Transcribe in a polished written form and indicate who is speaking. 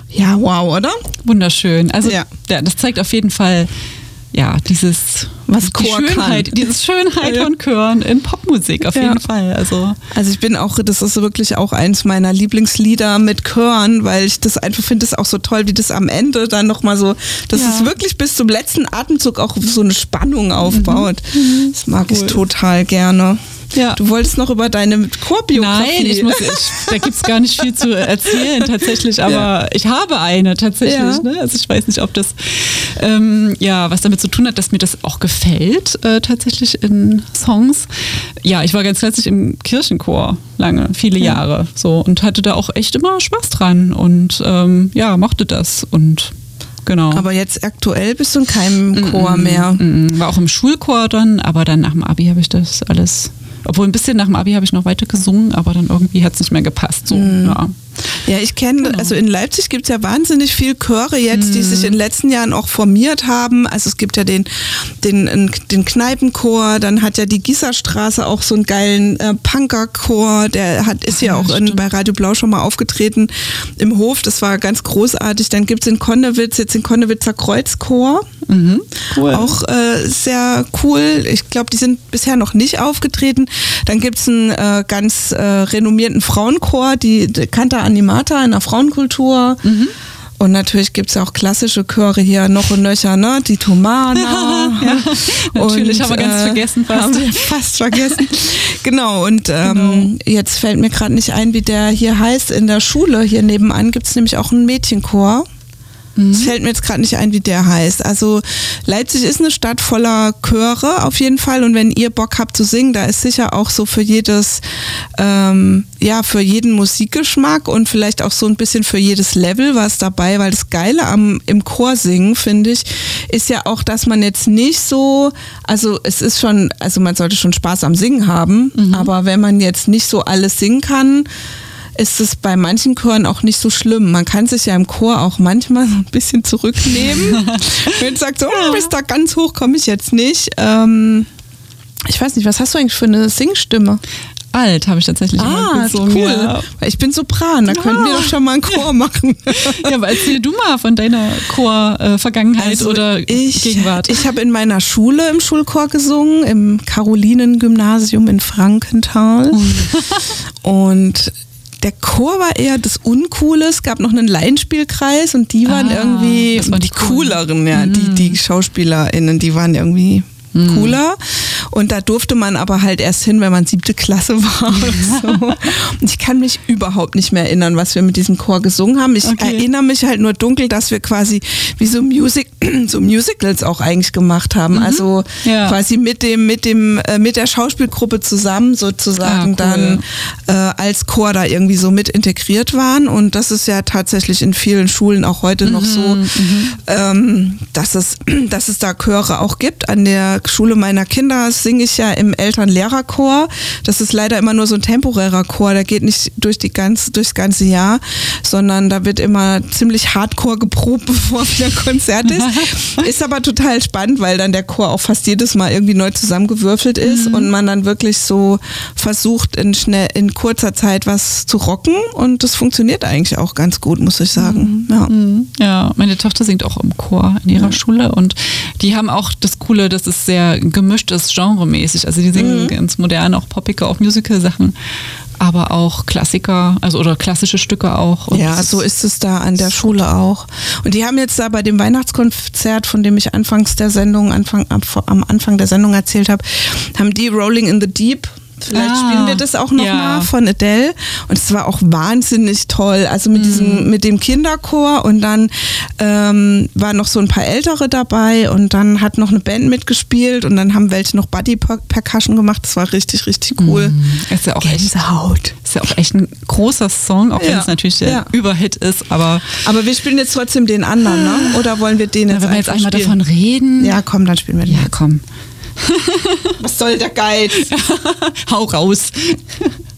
Speaker 1: Ja, wow, oder?
Speaker 2: Wunderschön. Also das zeigt auf jeden Fall dieses Schönheit von Chören in Popmusik auf jeden Fall. Also
Speaker 1: ich bin auch, das ist wirklich auch eins meiner Lieblingslieder mit Chören, weil ich das einfach finde, das auch so toll, wie das am Ende dann nochmal so, dass es wirklich bis zum letzten Atemzug auch so eine Spannung aufbaut. Das mag ich total gerne. Ja. Du wolltest noch über deine Chorbiografie.
Speaker 2: Nein, da gibt es gar nicht viel zu erzählen tatsächlich, aber ich habe eine tatsächlich. Ja. Ne? Also ich weiß nicht, ob das was damit zu tun hat, dass mir das auch gefällt tatsächlich in Songs. Ja, ich war ganz klassisch im Kirchenchor viele Jahre so und hatte da auch echt immer Spaß dran und mochte das und genau.
Speaker 1: Aber jetzt aktuell bist du in keinem Chor mehr.
Speaker 2: War auch im Schulchor dann, aber dann nach dem Abi habe ich das alles. Obwohl ein bisschen nach dem Abi habe ich noch weiter gesungen, aber dann irgendwie hat es nicht mehr gepasst. So,
Speaker 1: Ja, ich kenne, also in Leipzig gibt es ja wahnsinnig viel Chöre jetzt, die sich in den letzten Jahren auch formiert haben. Also es gibt ja den Kneipenchor, dann hat ja die Gießerstraße auch so einen geilen Punkerchor, ist ja auch bei Radio Blau schon mal aufgetreten im Hof, das war ganz großartig. Dann gibt es in Konnewitz jetzt den Konnewitzer Kreuzchor, cool. Auch sehr cool. Ich glaube, die sind bisher noch nicht aufgetreten. Dann gibt es einen ganz renommierten Frauenchor, die Canta Animata in der Frauenkultur. Und natürlich gibt es auch klassische Chöre hier noch und nöcher, ne? Die Thomana.
Speaker 2: Natürlich, haben wir ganz vergessen fast.
Speaker 1: Haben wir fast vergessen. Genau, und jetzt fällt mir gerade nicht ein, wie der hier heißt. In der Schule hier nebenan gibt es nämlich auch einen Mädchenchor. Es fällt mir jetzt gerade nicht ein, wie der heißt. Also Leipzig ist eine Stadt voller Chöre auf jeden Fall und wenn ihr Bock habt zu singen, da ist sicher auch so für jedes, für jeden Musikgeschmack und vielleicht auch so ein bisschen für jedes Level was dabei, weil das Geile im Chor singen, finde ich, ist ja auch, dass man jetzt nicht so, also es ist schon, also man sollte schon Spaß am Singen haben, aber wenn man jetzt nicht so alles singen kann, ist es bei manchen Chören auch nicht so schlimm. Man kann sich ja im Chor auch manchmal so ein bisschen zurücknehmen. Wenn man sagt, so, bis da ganz hoch komme ich jetzt nicht. Ich weiß nicht, was hast du eigentlich für eine Singstimme?
Speaker 2: Alt habe ich tatsächlich immer gesungen.
Speaker 1: Cool. Ja. Ich bin Sopran, da könnten wir doch schon mal einen Chor machen.
Speaker 2: Ja, aber erzähl du mal von deiner Chor-Vergangenheit oder Gegenwart.
Speaker 1: Ich habe in meiner Schule im Schulchor gesungen, im Carolinen-Gymnasium in Frankenthal. Und der Chor war eher das Uncoole. Es gab noch einen Laienspielkreis und die waren irgendwie die cooleren, ja. Die SchauspielerInnen, die waren irgendwie cooler. Und da durfte man aber halt erst hin, wenn man 7. Klasse war. So. Und ich kann mich überhaupt nicht mehr erinnern, was wir mit diesem Chor gesungen haben. Ich erinnere mich halt nur dunkel, dass wir quasi wie so Musicals auch eigentlich gemacht haben. Also quasi mit der Schauspielgruppe zusammen sozusagen dann als Chor da irgendwie so mit integriert waren. Und das ist ja tatsächlich in vielen Schulen auch heute noch so, dass es da Chöre auch gibt. An der Schule meiner Kinder singe ich ja im Eltern-Lehrer-Chor. Das ist leider immer nur so ein temporärer Chor, der geht nicht durchs ganze Jahr, sondern da wird immer ziemlich hardcore geprobt, bevor wieder Konzert ist. Ist aber total spannend, weil dann der Chor auch fast jedes Mal irgendwie neu zusammengewürfelt ist und man dann wirklich so versucht, in kurzer Zeit was zu rocken und das funktioniert eigentlich auch ganz gut, muss ich sagen.
Speaker 2: Ja, meine Tochter singt auch im Chor in ihrer Schule und die haben auch das Coole, dass es sehr gemischt ist, genremäßig. Also die singen ganz modern, auch poppige, auch Musical-Sachen, aber auch Klassiker, also oder klassische Stücke auch. Und
Speaker 1: ja, so ist es da an der Schule auch. Und die haben jetzt da bei dem Weihnachtskonzert, von dem ich am Anfang der Sendung erzählt habe, haben die Rolling in the Deep. Vielleicht spielen wir das auch nochmal von Adele. Und es war auch wahnsinnig toll. Also mit dem Kinderchor und dann waren noch so ein paar Ältere dabei und dann hat noch eine Band mitgespielt und dann haben welche noch Buddy Percussion gemacht. Das war richtig, richtig cool.
Speaker 2: Ist ja auch Gänsehaut. Ist ja auch echt ein großer Song, auch wenn es natürlich der Überhit ist. Aber
Speaker 1: wir spielen jetzt trotzdem den anderen, ne? Oder wollen wir den jetzt
Speaker 2: wenn wir jetzt einmal davon reden?
Speaker 1: Ja, komm, dann spielen wir den.
Speaker 2: Ja, komm.
Speaker 1: Was soll der Geiz?
Speaker 2: Hau raus.